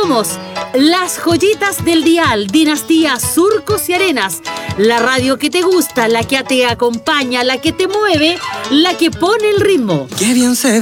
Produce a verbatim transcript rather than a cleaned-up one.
Somos las joyitas del dial, Dinastía Surcos y Arenas. La radio que te gusta, la que te acompaña, la que te mueve, la que pone el ritmo. Qué bien se